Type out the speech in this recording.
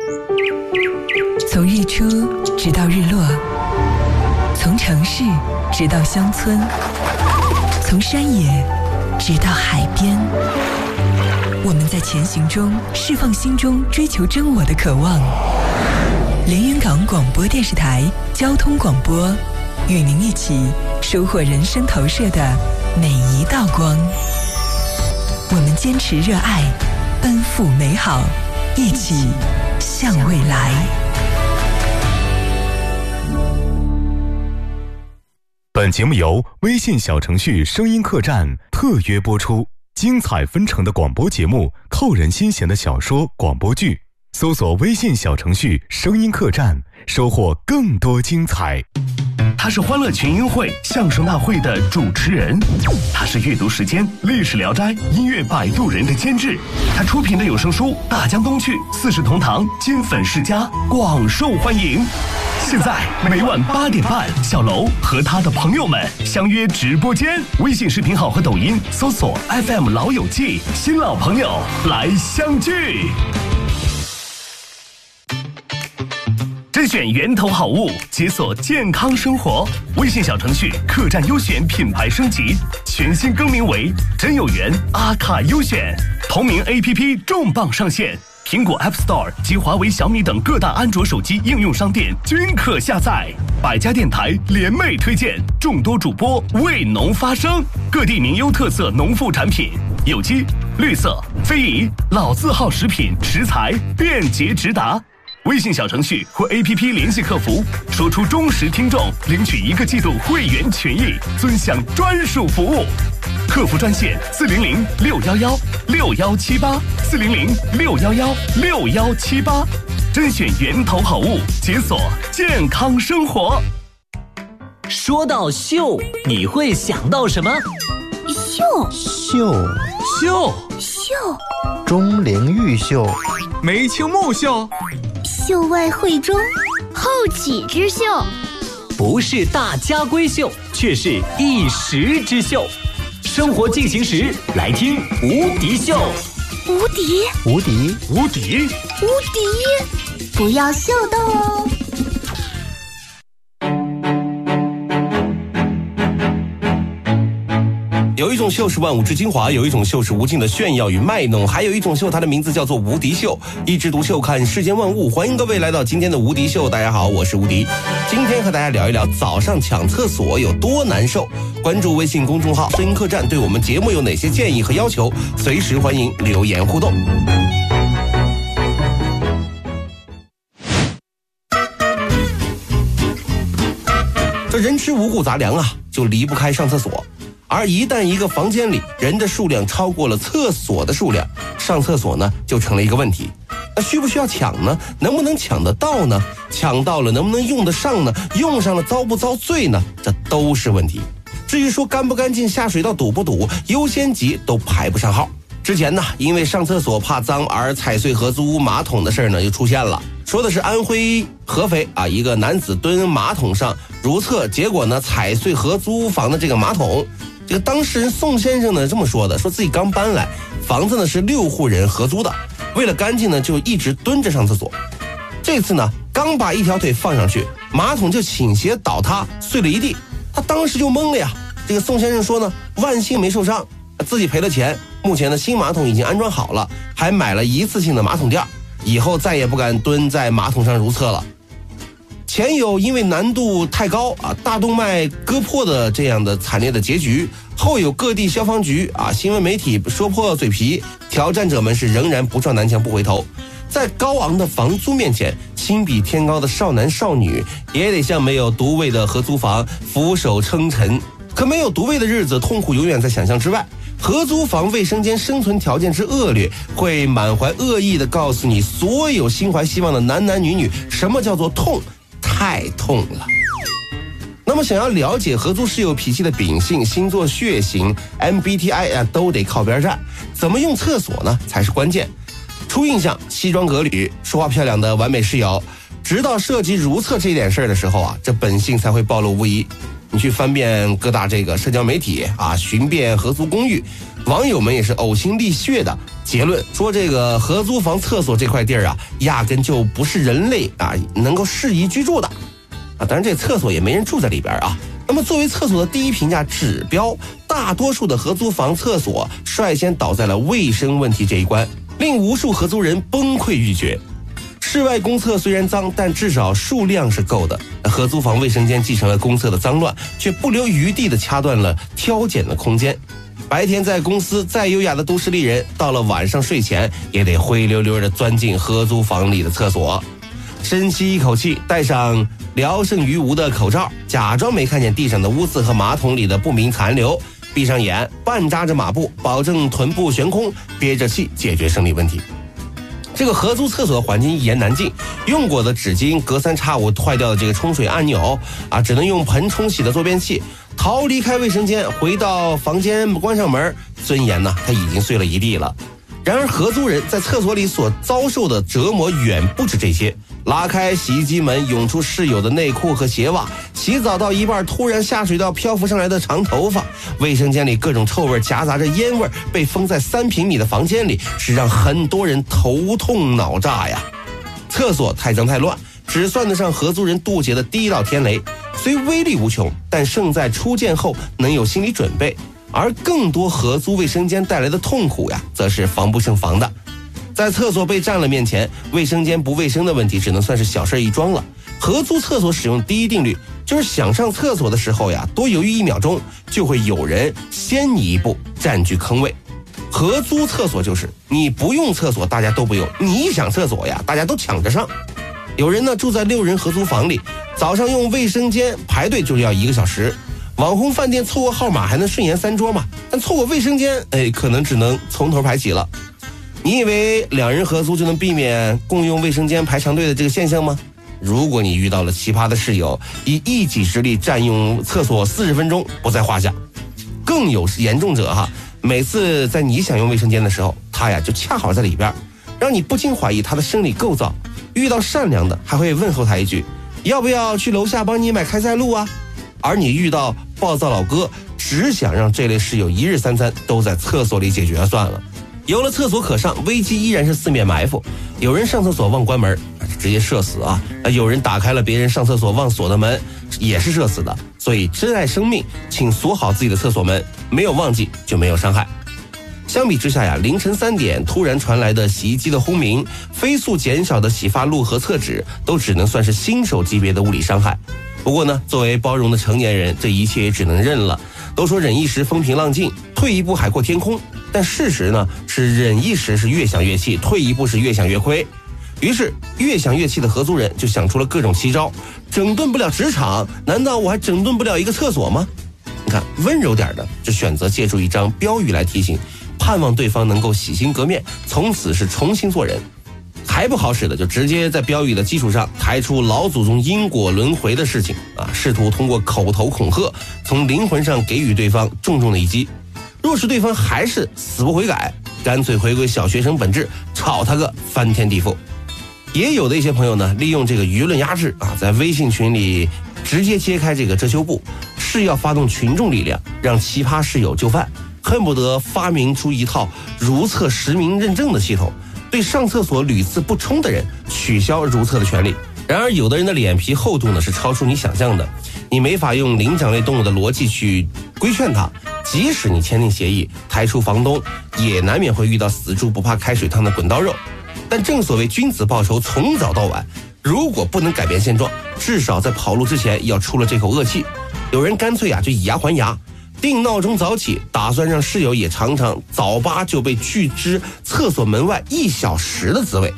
从日出直到日落，从城市直到乡村，从山野直到海边，我们在前行中释放心中追求真我的渴望。连云港广播电视台交通广播，与您一起收获人生投射的每一道光。我们坚持热爱，奔赴美好，一起向未来。 本节目由微信小程序声音客栈特约播出，精彩纷呈的广播节目，扣人心弦的小说广播剧，搜索微信小程序声音客栈，收获更多精彩。 他是欢乐群英会相声大会的主持人，他是阅读时间历史聊斋音乐摆渡人的监制，他出品的有声书《大江东去》四世同堂金粉世家广受欢迎。现在每晚8点半，小楼和他的朋友们相约直播间，微信视频号和抖音搜索 FM 老友记，新老朋友来相聚。甄选源头好物，解锁健康生活。微信小程序客栈优选品牌升级，全新更名为真有缘阿卡优选。同名 APP 重磅上线，苹果 App Store 及华为、小米等各大安卓手机应用商店均可下载。百家电台联袂推荐，众多主播为农发声，各地名优特色农副产品，有机、绿色、非遗、老字号食品食材便捷直达。微信小程序或 APP 联系客服，说出忠实听众，领取1个季度会员权益，尊享专属服务。客服专线400-611-6178，400-611-6178，甄选源头好物，解锁健康生活。 说到秀，你会想到什么？ 秀，钟灵毓秀， 梅清木秀， 秀外慧中，后起之秀， 不是大家闺秀，却是一时之秀。生活进行时，来听无敌秀。 无敌，不要秀逗哦。 有一种秀是万物之精华，有一种秀是无尽的炫耀与卖弄，还有一种秀，它的名字叫做无敌秀。一枝独秀看世间万物，欢迎各位来到今天的无敌秀。大家好，我是无敌。今天和大家聊一聊早上抢厕所有多难受。关注微信公众号声音客栈，对我们节目有哪些建议和要求，随时欢迎留言互动。这人吃五谷杂粮啊，就离不开上厕所。而一旦一个房间里人的数量超过了厕所的数量，上厕所呢就成了一个问题。那需不需要抢呢？能不能抢得到呢？抢到了能不能用得上呢？用上了遭不遭罪呢？这都是问题。至于说干不干净、下水道堵不堵，优先级都排不上号。之前呢，因为上厕所怕脏而踩碎合租屋马桶的事呢就出现了。说的是安徽合肥啊，一个男子蹲马桶上如厕，结果呢踩碎合租屋房的这个马桶。这个当事人宋先生呢这么说的，说自己刚搬来，房子呢是6户人合租的，为了干净呢就一直蹲着上厕所。这次呢刚把一条腿放上去，马桶就倾斜倒塌，碎了一地。他当时就懵了呀。这个宋先生说呢，万幸没受伤，自己赔了钱。目前呢新马桶已经安装好了，还买了一次性的马桶垫，以后再也不敢蹲在马桶上如厕了。前有因为难度太高啊大动脉割破的这样的惨烈的结局，后有各地消防局啊新闻媒体说破嘴皮，挑战者们是仍然不撞南墙不回头。在高昂的房租面前，心比天高的少男少女也得向没有独卫的合租房俯首称臣。可没有独卫的日子，痛苦永远在想象之外。合租房卫生间生存条件之恶劣，会满怀恶意地告诉你所有心怀希望的男男女女，什么叫做痛，太痛了。那么想要了解合租室友脾气的秉性、星座、血型、MBTI 啊，都得靠边站。怎么用厕所呢才是关键。初印象西装革履、说话漂亮的完美室友，直到涉及如厕这点事儿的时候啊，这本性才会暴露无遗。 你去翻遍各大这个社交媒体啊，寻遍合租公寓，网友们也是呕心沥血的结论说，这个合租房厕所这块地儿啊，压根就不是人类啊能够适宜居住的啊。当然这厕所也没人住在里边啊。那么作为厕所的第一评价指标，大多数的合租房厕所率先倒在了卫生问题这一关，令无数合租人崩溃欲绝。室外公厕虽然脏，但至少数量是够的。合租房卫生间继承了公厕的脏乱，却不留余地地掐断了挑拣的空间。白天在公司再优雅的都市丽人，到了晚上睡前也得灰溜溜地钻进合租房里的厕所，深吸一口气，戴上聊胜于无的口罩，假装没看见地上的污渍和马桶里的不明残留，闭上眼，半扎着马步，保证臀部悬空，憋着气解决生理问题。这个合租厕所的环境一言难尽，用过的纸巾，隔三差五坏掉的这个冲水按钮啊，只能用盆冲洗的坐便器。逃离开卫生间，回到房间关上门，尊严呢，它已经碎了一地了。然而合租人在厕所里所遭受的折磨远不止这些。拉开洗衣机门，涌出室友的内裤和鞋袜，洗澡到一半突然下水道漂浮上来的长头发，卫生间里各种臭味夹杂着烟味，被封在3平米的房间里，是让很多人头痛脑炸呀。厕所太脏太乱，只算得上合租人渡劫的第一道天雷，虽威力无穷，但胜在初见后能有心理准备。而更多合租卫生间带来的痛苦呀，则是防不胜防的。在厕所被占了面前，卫生间不卫生的问题只能算是小事一桩了。合租厕所使用第一定律就是想上厕所的时候呀，多犹豫1秒钟，就会有人先你一步占据坑位。合租厕所就是你不用厕所大家都不用，你一想厕所呀，大家都抢着上。有人呢住在6人合租房里，早上用卫生间排队就要1个小时。网红饭店凑个号码还能顺延3桌嘛，但凑个卫生间，可能只能从头排起了。你以为2人合租就能避免共用卫生间排长队的这个现象吗？如果你遇到了奇葩的室友，以一己之力占用厕所40分钟不在话下。更有严重者哈，每次在你想用卫生间的时候，他呀就恰好在里边，让你不禁怀疑他的生理构造。遇到善良的还会问候他一句，要不要去楼下帮你买开塞露啊？而你遇到暴躁老哥，只想让这类室友1日3餐都在厕所里解决算了。有了厕所可上，危机依然是四面埋伏。有人上厕所忘关门，直接社死啊！有人打开了别人上厕所忘锁的门，也是社死的。所以珍爱生命，请锁好自己的厕所门，没有忘记就没有伤害。相比之下呀，凌晨3点突然传来的洗衣机的轰鸣，飞速减少的洗发露和厕纸，都只能算是新手级别的物理伤害。不过呢，作为包容的成年人，这一切也只能认了。都说忍一时风平浪静，退一步海阔天空，但事实呢是忍一时是越想越气，退一步是越想越亏。于是越想越气的合租人就想出了各种奇招，整顿不了职场，难道我还整顿不了一个厕所吗？你看温柔点的就选择借助一张标语来提醒，盼望对方能够洗心革面，从此是重新做人。还不好使的就直接在标语的基础上抬出老祖宗因果轮回的事情啊，试图通过口头恐吓从灵魂上给予对方重重的一击。若是对方还是死不悔改，干脆回归小学生本质，吵他个翻天地覆。也有的一些朋友呢，利用这个舆论压制啊，在微信群里直接揭开这个遮羞布，是要发动群众力量，让奇葩室友就范，恨不得发明出一套如厕实名认证的系统，对上厕所屡次不冲的人取消如厕的权利。然而有的人的脸皮厚度呢是超出你想象的，你没法用灵长类动物的逻辑去规劝他，即使你签订协议抬出房东，也难免会遇到死猪不怕开水烫的滚刀肉。但正所谓君子报仇从早到晚，如果不能改变现状，至少在跑路之前要出了这口恶气。有人干脆就以牙还牙，定闹钟早起，打算让室友也尝尝早8就被拒之厕所门外1小时的滋味。